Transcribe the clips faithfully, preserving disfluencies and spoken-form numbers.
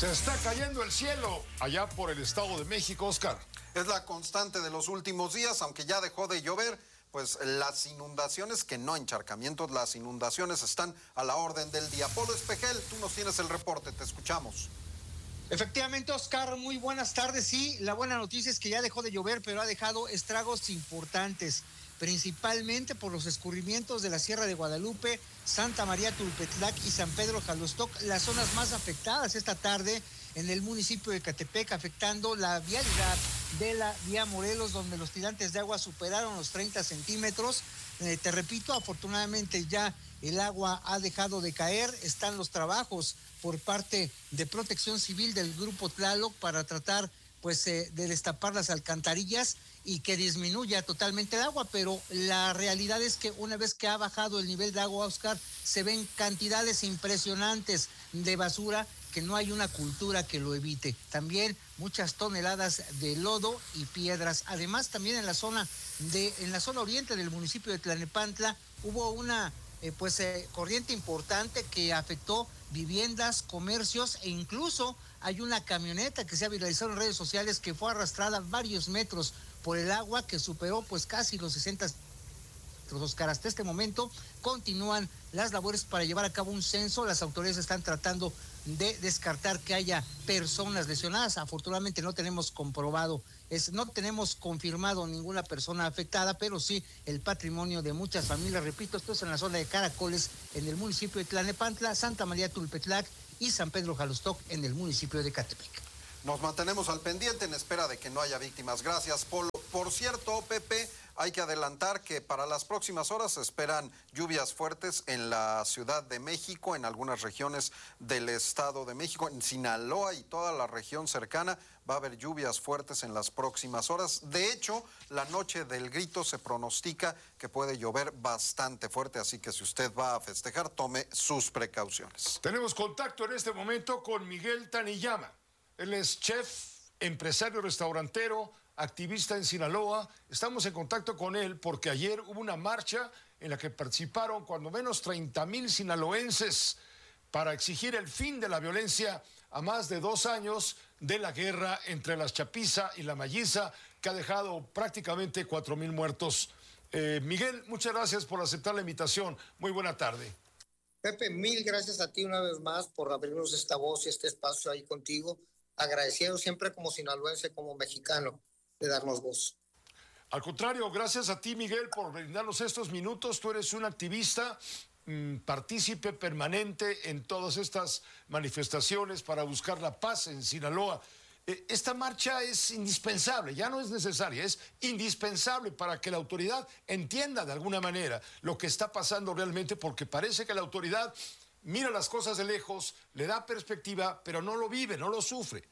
Se está cayendo el cielo allá por el Estado de México, Oscar. Es la constante de los últimos días, aunque ya dejó de llover, pues las inundaciones, que no encharcamientos, las inundaciones están a la orden del día. Polo Espejel, tú nos tienes el reporte, te escuchamos. Efectivamente, Oscar, muy buenas tardes. Sí, la buena noticia es que ya dejó de llover, pero ha dejado estragos importantes, principalmente por los escurrimientos de la Sierra de Guadalupe, Santa María Tulpetlac y San Pedro Jalostoc, las zonas más afectadas esta tarde en el municipio de Ecatepec, afectando la vialidad de la vía Morelos, donde los tirantes de agua superaron los treinta centímetros. Eh, te repito, afortunadamente ya el agua ha dejado de caer, están los trabajos por parte de Protección Civil del Grupo Tlaloc para tratar pues eh, de destapar las alcantarillas y que disminuya totalmente el agua, pero la realidad es que una vez que ha bajado el nivel de agua, Oscar, se ven cantidades impresionantes de basura que no hay una cultura que lo evite. También muchas toneladas de lodo y piedras. Además, también en la zona de, en la zona oriente del municipio de Tlalnepantla hubo una eh, pues eh, corriente importante que afectó viviendas, comercios e incluso hay una camioneta que se ha viralizado en redes sociales que fue arrastrada varios metros por el agua, que superó pues casi los sesenta Oscar. Hasta este momento continúan las labores para llevar a cabo un censo. Las autoridades están tratando de descartar que haya personas lesionadas. Afortunadamente no tenemos comprobado, es, no tenemos confirmado ninguna persona afectada, pero sí el patrimonio de muchas familias. Repito, esto es en la zona de Caracoles, en el municipio de Tlalnepantla, Santa María Tulpetlac y San Pedro Jalostoc, en el municipio de Ecatepec. Nos mantenemos al pendiente en espera de que no haya víctimas. Gracias, Polo. Por cierto, Pepe, hay que adelantar que para las próximas horas se esperan lluvias fuertes en la Ciudad de México, en algunas regiones del Estado de México, en Sinaloa y toda la región cercana. Va a haber lluvias fuertes en las próximas horas. De hecho, la noche del grito se pronostica que puede llover bastante fuerte, así que si usted va a festejar, tome sus precauciones. Tenemos contacto en este momento con Miguel Taniyama. Él es chef, empresario restaurantero, activista en Sinaloa. Estamos en contacto con él porque ayer hubo una marcha en la que participaron cuando menos treinta mil sinaloenses para exigir el fin de la violencia a más de dos años de la guerra entre las Chapiza y la Mayiza, que ha dejado prácticamente cuatro mil muertos. Eh, Miguel, muchas gracias por aceptar la invitación. Muy buena tarde. Pepe, mil gracias a ti una vez más por abrirnos esta voz y este espacio ahí contigo. Agradecido siempre como sinaloense, como mexicano, de darnos voz. Al contrario, gracias a ti, Miguel, por brindarnos estos minutos. Tú eres un activista, mmm, partícipe permanente en todas estas manifestaciones para buscar la paz en Sinaloa. Eh, esta marcha es indispensable, ya no es necesaria, es indispensable para que la autoridad entienda de alguna manera lo que está pasando realmente, porque parece que la autoridad mira las cosas de lejos, le da perspectiva, pero no lo vive, no lo sufre.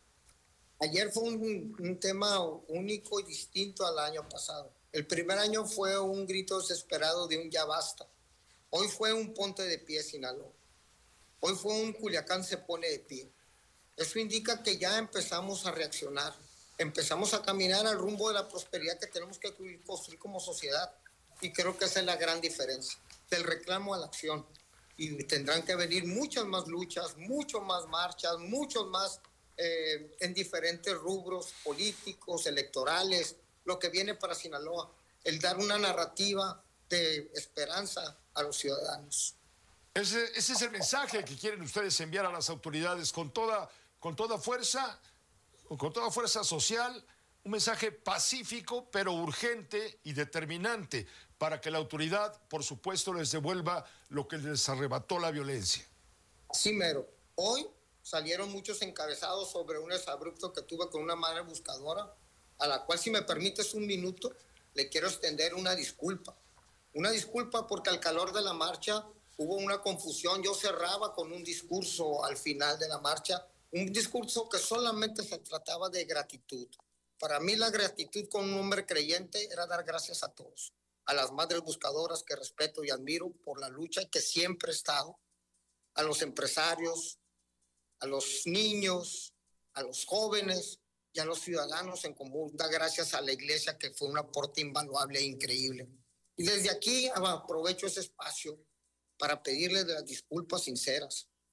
Ayer fue un, un tema único y distinto al año pasado. El primer año fue un grito desesperado de un ya basta. Hoy fue un ponte de pie Sinaloa. Hoy fue un Culiacán se pone de pie. Eso indica que ya empezamos a reaccionar. Empezamos a caminar al rumbo de la prosperidad que tenemos que construir como sociedad. Y creo que esa es la gran diferencia, del reclamo a la acción. Y tendrán que venir muchas más luchas, muchas más marchas, muchos más eh, en diferentes rubros políticos, electorales, lo que viene para Sinaloa, el dar una narrativa de esperanza a los ciudadanos. Ese, ese es el mensaje que quieren ustedes enviar a las autoridades con toda, con toda fuerza, con toda fuerza social, un mensaje pacífico pero urgente y determinante para que la autoridad, por supuesto, les devuelva lo que les arrebató la violencia. Sí, mero. Hoy salieron muchos encabezados sobre un exabrupto que tuve con una madre buscadora, a la cual, si me permites un minuto, le quiero extender una disculpa. Una disculpa porque al calor de la marcha hubo una confusión. Yo cerraba con un discurso al final de la marcha, un discurso que solamente se trataba de gratitud. Para mí la gratitud con un hombre creyente era dar gracias a todos, a las madres buscadoras que respeto y admiro por la lucha que siempre he estado, a los empresarios, a los niños, a los jóvenes y a los ciudadanos en común. Da gracias a la iglesia, que fue un aporte invaluable e increíble. Y desde aquí aprovecho ese espacio para pedirles las disculpas sinceras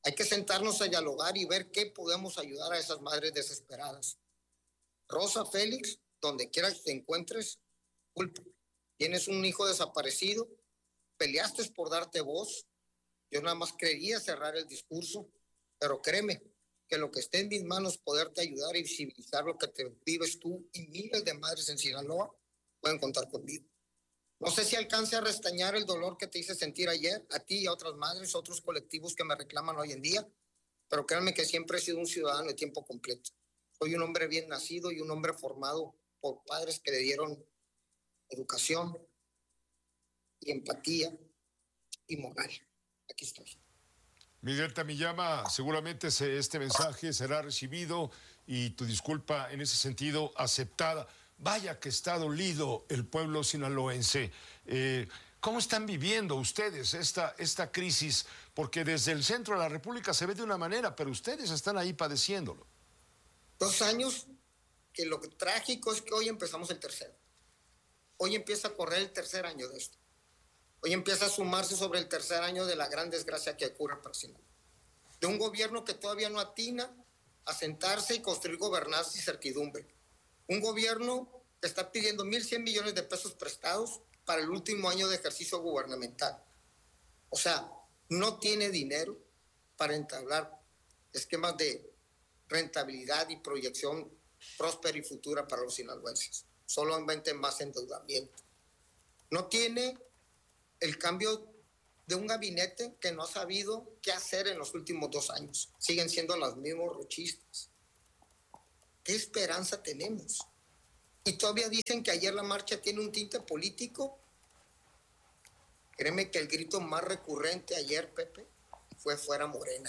Hay que sentarnos a dialogar y ver qué podemos ayudar a esas madres desesperadas. Rosa Félix, donde quiera que te encuentres, culpa. Tienes un hijo desaparecido, peleaste por darte voz. Yo nada más quería cerrar el discurso, pero créeme que lo que esté en mis manos poderte ayudar y visibilizar lo que te vives tú y miles de madres en Sinaloa, pueden contar conmigo. No sé si alcance a restañar el dolor que te hice sentir ayer, a ti y a otras madres, otros colectivos que me reclaman hoy en día, pero créanme que siempre he sido un ciudadano de tiempo completo. Soy un hombre bien nacido y un hombre formado por padres que le dieron educación y empatía y moral. Aquí estoy. Miguel Tamiyama, seguramente este mensaje será recibido y tu disculpa en ese sentido aceptada. Vaya que está dolido el pueblo sinaloense. Eh, ¿Cómo están viviendo ustedes esta, esta crisis? Porque desde el centro de la República se ve de una manera, pero ustedes están ahí padeciéndolo. Dos años que lo trágico es que hoy empezamos el tercero. Hoy empieza a correr el tercer año de esto. Hoy empieza a sumarse sobre el tercer año de la gran desgracia que ocurre para Sinaloa. De un gobierno que todavía no atina a sentarse y construir gobernanza y certidumbre. Un gobierno que está pidiendo mil cien millones de pesos prestados para el último año de ejercicio gubernamental. O sea, no tiene dinero para entablar esquemas de rentabilidad y proyección próspera y futura para los sinaloenses. Solamente más endeudamiento. No tiene el cambio de un gabinete que no ha sabido qué hacer en los últimos dos años. Siguen siendo los mismos rochistas. ¿Qué esperanza tenemos? Y todavía dicen que ayer la marcha tiene un tinte político. Créeme que el grito más recurrente ayer, Pepe, fue fuera Morena.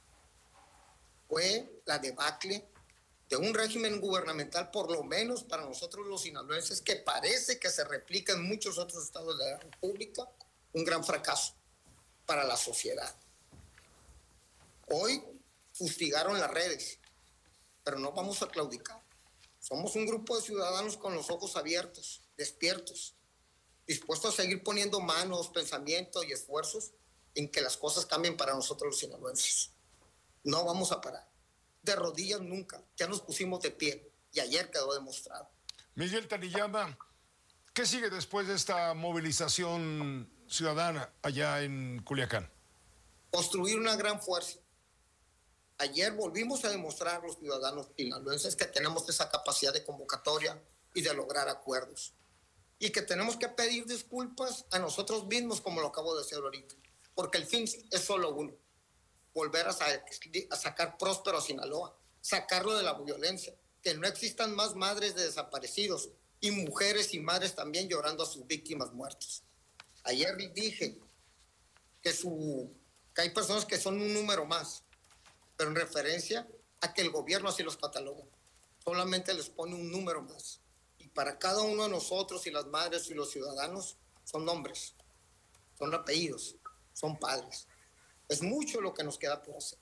Fue la debacle de un régimen gubernamental, por lo menos para nosotros los sinaloenses, que parece que se replica en muchos otros estados de la República, un gran fracaso para la sociedad. Hoy fustigaron las redes, pero no vamos a claudicar. Somos un grupo de ciudadanos con los ojos abiertos, despiertos, dispuestos a seguir poniendo manos, pensamientos y esfuerzos en que las cosas cambien para nosotros los sinaloenses. No vamos a parar. De rodillas nunca. Ya nos pusimos de pie y ayer quedó demostrado. Miguel Tamiyama, ¿qué sigue después de esta movilización ciudadana allá en Culiacán? Construir una gran fuerza. Ayer volvimos a demostrar a los ciudadanos sinaloenses que tenemos esa capacidad de convocatoria y de lograr acuerdos. Y que tenemos que pedir disculpas a nosotros mismos, como lo acabo de decir ahorita. Porque el fin es solo uno. Volver a, sa a sacar próspero a Sinaloa. Sacarlo de la violencia. Que no existan más madres de desaparecidos. Y mujeres y madres también llorando a sus víctimas muertas. Ayer dije que, su, que hay personas que son un número más. Pero en referencia a que el gobierno así los cataloga. Solamente les pone un número más. Y para cada uno de nosotros y las madres y los ciudadanos son nombres, son apellidos, son padres. Es mucho lo que nos queda por hacer.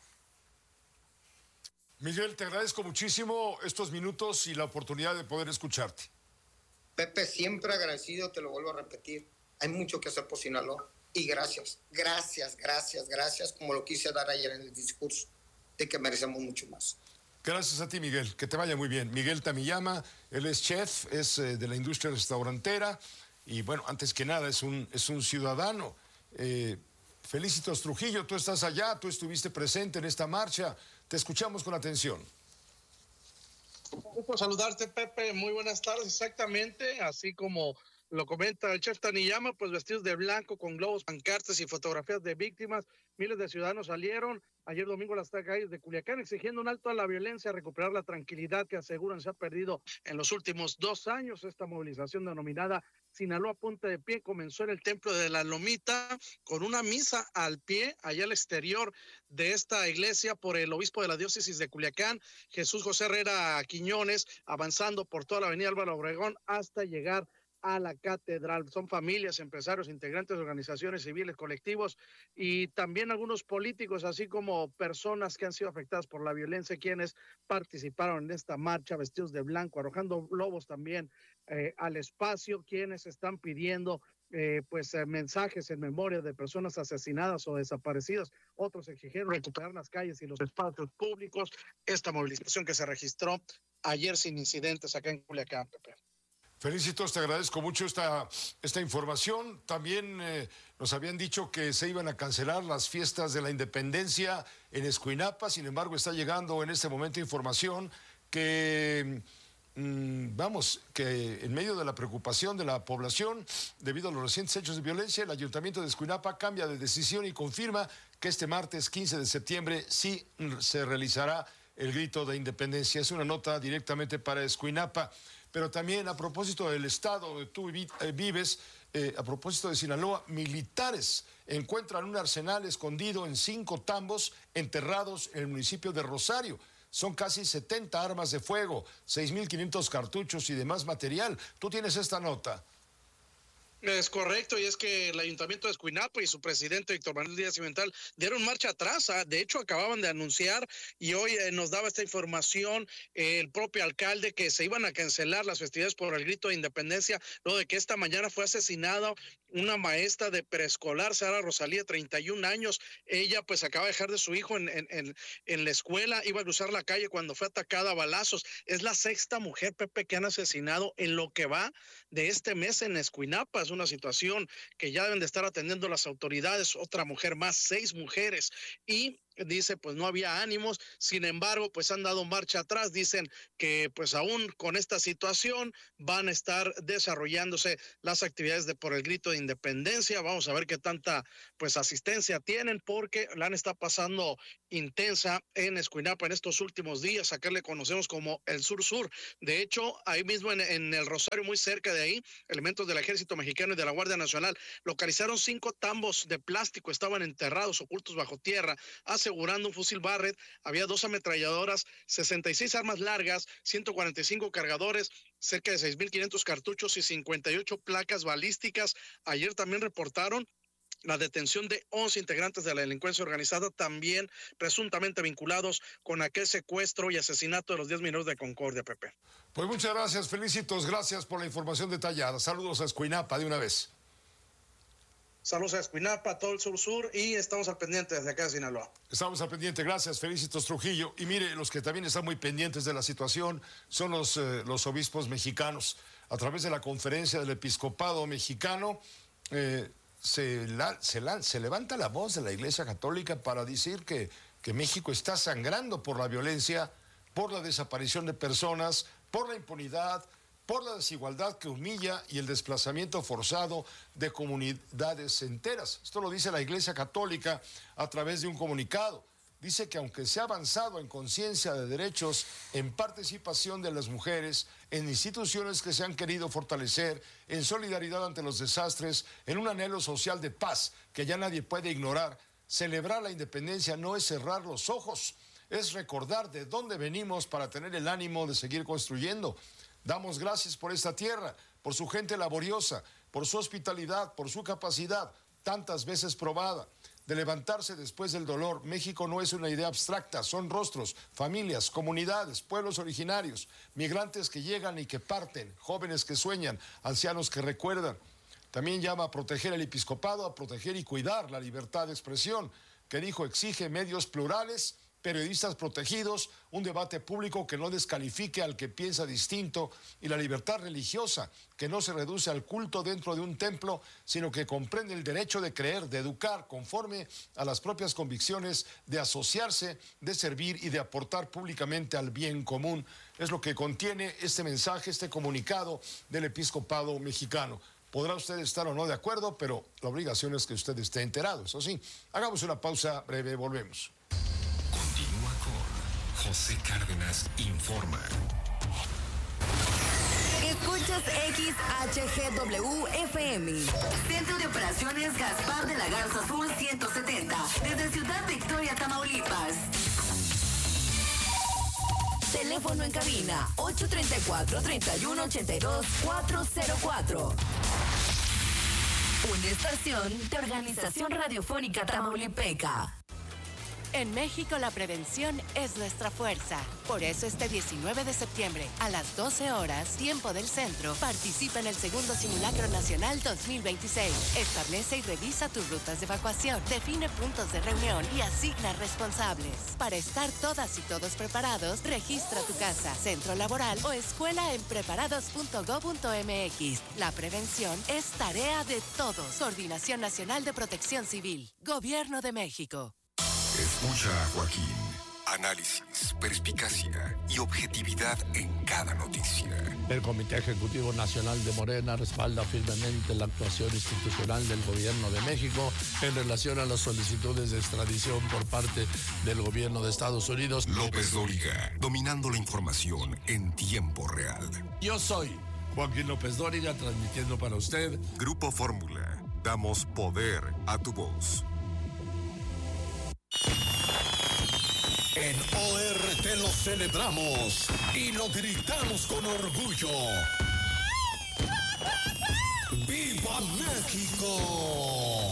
Miguel, te agradezco muchísimo estos minutos y la oportunidad de poder escucharte. Pepe, siempre agradecido, te lo vuelvo a repetir. Hay mucho que hacer por Sinaloa. Y gracias, gracias, gracias, gracias, como lo quise dar ayer en el discurso, de que merecemos mucho más. Gracias a ti, Miguel, que te vaya muy bien. Miguel Tamiyama, él es chef, es eh, de la industria restaurantera y bueno, antes que nada es un, es un ciudadano. Eh, Felicitos Trujillo, tú estás allá, tú estuviste presente en esta marcha, te escuchamos con atención. Un gusto saludarte, Pepe, muy buenas tardes, exactamente, así como lo comenta el chef Tamiyama, pues vestidos de blanco con globos, pancartas y fotografías de víctimas. Miles de ciudadanos salieron ayer domingo a las calles de Culiacán exigiendo un alto a la violencia, recuperar la tranquilidad que aseguran se ha perdido en los últimos dos años. Esta movilización denominada Sinaloa Punta de Pie comenzó en el Templo de la Lomita con una misa al pie allá al exterior de esta iglesia por el obispo de la diócesis de Culiacán, Jesús José Herrera Quiñones, avanzando por toda la avenida Álvaro Obregón hasta llegar a la catedral. Son familias, empresarios, integrantes de organizaciones civiles, colectivos y también algunos políticos, así como personas que han sido afectadas por la violencia, quienes participaron en esta marcha vestidos de blanco, arrojando globos también eh, al espacio, quienes están pidiendo eh, pues eh, mensajes en memoria de personas asesinadas o desaparecidas. Otros exigieron recuperar las calles y los espacios públicos. Esta movilización que se registró ayer sin incidentes acá en Culiacán, Pepe. Felicitos, te agradezco mucho esta, esta información. También eh, nos habían dicho que se iban a cancelar las fiestas de la independencia en Escuinapa. Sin embargo, está llegando en este momento información que, mmm, vamos, que en medio de la preocupación de la población, debido a los recientes hechos de violencia, el Ayuntamiento de Escuinapa cambia de decisión y confirma que este martes quince de septiembre sí se realizará el grito de independencia. Es una nota directamente para Escuinapa. Pero también a propósito del estado donde tú vives, eh, a propósito de Sinaloa, militares encuentran un arsenal escondido en cinco tambos enterrados en el municipio de Rosario. Son casi setenta armas de fuego, seis mil quinientos cartuchos y demás material. Tú tienes esta nota. Es correcto, y es que el Ayuntamiento de Escuinapa y su presidente Víctor Manuel Díaz Cimental dieron marcha atrás. ¿eh? De hecho, acababan de anunciar, y hoy eh, nos daba esta información eh, el propio alcalde, que se iban a cancelar las festividades por el grito de independencia, luego de que esta mañana fue asesinada una maestra de preescolar, Sara Rosalía, treinta y un años. Ella pues acaba de dejar de su hijo en, en, en, en la escuela, iba a cruzar la calle cuando fue atacada a balazos. Es la sexta mujer, Pepe, que han asesinado en lo que va de este mes en Escuinapa. Es una situación que ya deben de estar atendiendo las autoridades. Otra mujer más, seis mujeres. Y dice, pues no había ánimos, sin embargo, pues han dado marcha atrás, dicen que pues aún con esta situación van a estar desarrollándose las actividades de por el grito de independencia. Vamos a ver qué tanta pues asistencia tienen, porque la han estado pasando intensa en Escuinapa en estos últimos días. Acá le conocemos como el Sur Sur. De hecho, ahí mismo en, en el Rosario, muy cerca de ahí, elementos del Ejército Mexicano y de la Guardia Nacional localizaron cinco tambos de plástico, estaban enterrados, ocultos bajo tierra, hace asegurando un fusil Barrett, había dos ametralladoras, sesenta y seis armas largas, ciento cuarenta y cinco cargadores, cerca de seis mil quinientos cartuchos y cincuenta y ocho placas balísticas. Ayer también reportaron la detención de once integrantes de la delincuencia organizada, también presuntamente vinculados con aquel secuestro y asesinato de los diez mineros de Concordia, Pepe. Pues muchas gracias, Felicitos, gracias por la información detallada. Saludos a Escuinapa de una vez. Saludos a Escuinapa, todo el sur-sur, y estamos al pendiente desde acá de Sinaloa. Estamos al pendiente, gracias, Felicitos Trujillo. Y mire, los que también están muy pendientes de la situación son los, eh, los obispos mexicanos. A través de la conferencia del episcopado mexicano, eh, se, la, se, la, se levanta la voz de la Iglesia Católica para decir que, que México está sangrando por la violencia, por la desaparición de personas, por la impunidad, por la desigualdad que humilla y el desplazamiento forzado de comunidades enteras. Esto lo dice la Iglesia Católica a través de un comunicado. Dice que aunque se ha avanzado en conciencia de derechos, en participación de las mujeres, en instituciones que se han querido fortalecer, en solidaridad ante los desastres, en un anhelo social de paz que ya nadie puede ignorar, celebrar la independencia no es cerrar los ojos, es recordar de dónde venimos para tener el ánimo de seguir construyendo. Damos gracias por esta tierra, por su gente laboriosa, por su hospitalidad, por su capacidad, tantas veces probada, de levantarse después del dolor. México no es una idea abstracta, son rostros, familias, comunidades, pueblos originarios, migrantes que llegan y que parten, jóvenes que sueñan, ancianos que recuerdan. También llama a proteger el episcopado, a proteger y cuidar la libertad de expresión, que dijo exige medios plurales, periodistas protegidos, un debate público que no descalifique al que piensa distinto y la libertad religiosa, que no se reduce al culto dentro de un templo, sino que comprende el derecho de creer, de educar conforme a las propias convicciones, de asociarse, de servir y de aportar públicamente al bien común. Es lo que contiene este mensaje, este comunicado del episcopado mexicano. Podrá usted estar o no de acuerdo, pero la obligación es que usted esté enterado, eso sí. Hagamos una pausa breve, volvemos. José Cárdenas informa. Escuchas X H G W F M. Centro de Operaciones Gaspar de la Garza Azul ciento setenta. Desde Ciudad Victoria, Tamaulipas. Teléfono en cabina ocho treinta y cuatro, treinta y uno ochenta y dos, cuatrocientos cuatro. Una estación de Organización Radiofónica Tamaulipeca. En México la prevención es nuestra fuerza. Por eso este diecinueve de septiembre, a las doce horas, tiempo del centro, participa en el segundo Simulacro Nacional dos mil veintiséis. Establece y revisa tus rutas de evacuación, define puntos de reunión y asigna responsables. Para estar todas y todos preparados, registra tu casa, centro laboral o escuela en preparados punto gob punto eme equis. La prevención es tarea de todos. Coordinación Nacional de Protección Civil. Gobierno de México. Escucha a Joaquín. Análisis, perspicacia y objetividad en cada noticia. El Comité Ejecutivo Nacional de Morena respalda firmemente la actuación institucional del Gobierno de México en relación a las solicitudes de extradición por parte del Gobierno de Estados Unidos. López Dóriga, dominando la información en tiempo real. Yo soy Joaquín López Dóriga, transmitiendo para usted Grupo Fórmula. Damos poder a tu voz. En O R T lo celebramos y lo gritamos con orgullo. ¡Viva México!